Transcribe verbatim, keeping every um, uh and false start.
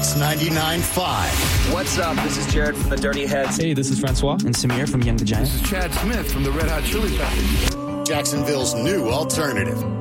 X ninety-nine point five. What's up? This is Jared from the Dirty Heads. Hey, this is Francois. And Samir from Young the Giant. This is Chad Smith from the Red Hot Chili Peppers. Jacksonville's new alternative.